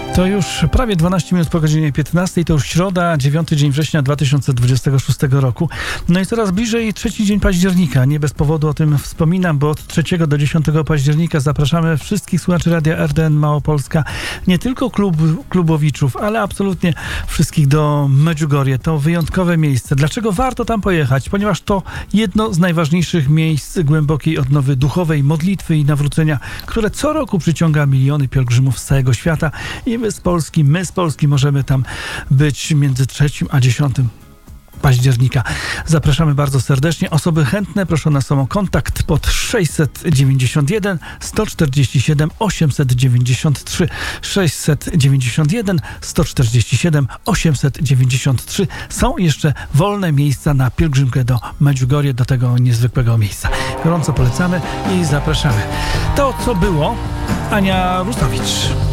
To już prawie 12 minut po godzinie 15, to już środa, 9 dzień września 2026 roku. No i coraz bliżej trzeci dzień października. Nie bez powodu o tym wspominam, bo od 3 do 10 października zapraszamy wszystkich słuchaczy Radia RDN Małopolska, nie tylko klubowiczów, ale absolutnie wszystkich do Medjugorje. To wyjątkowe miejsce. Dlaczego warto tam pojechać? Ponieważ to jedno z najważniejszych miejsc głębokiej odnowy duchowej, modlitwy i nawrócenia, które co roku przyciąga miliony pielgrzymów z całego świata. I my z Polski możemy tam być między 3 a 10 października. Zapraszamy bardzo serdecznie. Osoby chętne proszone są o kontakt pod 691 147 893 691 147 893. Są jeszcze wolne miejsca na pielgrzymkę do Medjugorje, do tego niezwykłego miejsca. Gorąco polecamy i zapraszamy. To, co było, Ania Rusowicz.